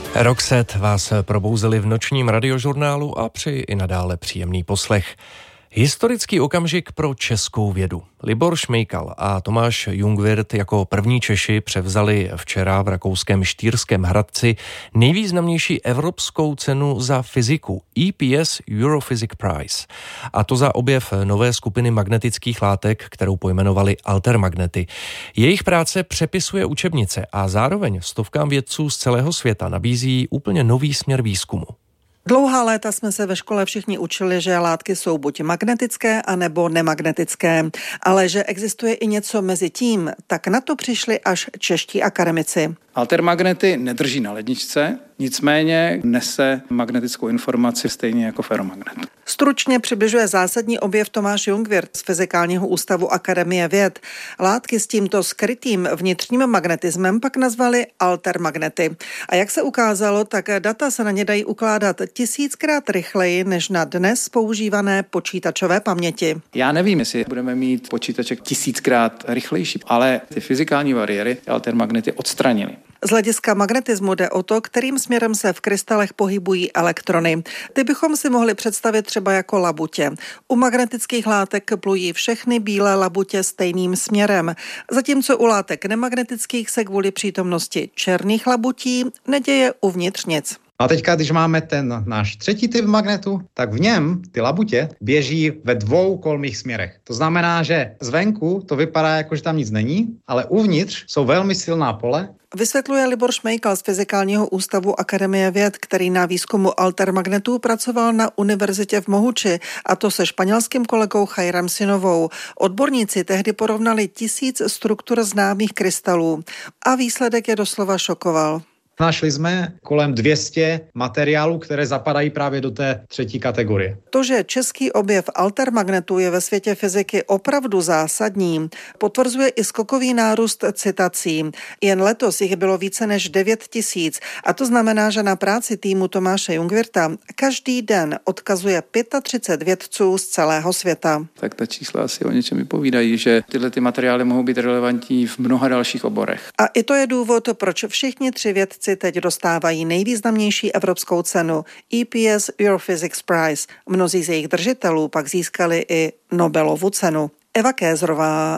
Roxette vás probouzeli v nočním radiožurnálu a přeji i nadále příjemný poslech. Historický okamžik pro českou vědu. Libor Šmejkal a Tomáš Jungwirth jako první Češi převzali včera v rakouském Štýrském Hradci nejvýznamnější evropskou cenu za fyziku EPS Europhysics Prize. A to za objev nové skupiny magnetických látek, kterou pojmenovali altermagnety. Jejich práce přepisuje učebnice a zároveň stovkám vědců z celého světa nabízí úplně nový směr výzkumu. Dlouhá léta jsme se ve škole všichni učili, že látky jsou buď magnetické, anebo nemagnetické, ale že existuje i něco mezi tím, tak na to přišli až čeští akademici. Altermagnety nedrží na ledničce, nicméně nese magnetickou informaci stejně jako ferromagnet. Stručně přibližuje zásadní objev Tomáš Jungwirth z Fyzikálního ústavu Akademie věd. Látky s tímto skrytým vnitřním magnetismem pak nazvali altermagnety. A jak se ukázalo, tak data se na ně dají ukládat 1000krát rychleji než na dnes používané počítačové paměti. Já nevím, jestli budeme mít počítaček 1000krát rychlejší, ale ty fyzikální bariéry altermagnety odstranily. Z hlediska magnetismu jde o to, kterým směrem se v krystalech pohybují elektrony. Ty bychom si mohli představit třeba jako labutě. U magnetických látek plují všechny bílé labutě stejným směrem, zatímco u látek nemagnetických se kvůli přítomnosti černých labutí neděje uvnitř nic. A teďka, když máme ten náš třetí typ magnetu, tak v něm ty labutě běží ve dvou kolmých směrech. To znamená, že zvenku to vypadá jako, že tam nic není, ale uvnitř jsou velmi silná pole. Vysvětluje Libor Šmejkal z Fyzikálního ústavu Akademie věd, který na výzkumu altermagnetů pracoval na univerzitě v Mohuči, a to se španělským kolegou Jairem Sinovou. Odborníci tehdy porovnali 1000 struktur známých krystalů a výsledek je doslova šokoval. Našli jsme kolem 200 materiálů, které zapadají právě do té třetí kategorie. To, že český objev altermagnetů je ve světě fyziky opravdu zásadní, potvrzuje i skokový nárůst citací. Jen letos jich bylo více než 9000 a to znamená, že na práci týmu Tomáše Jungwirtha každý den odkazuje 35 vědců z celého světa. Tak ta čísla asi o něčem vypovídají, že tyhle ty materiály mohou být relevantní v mnoha dalších oborech. A i to je důvod, proč všichni 3 vědci teď dostávají nejvýznamnější evropskou cenu EPS Europhysics Prize. Mnozí z jejich držitelů pak získali i Nobelovu cenu. Eva Kézrová,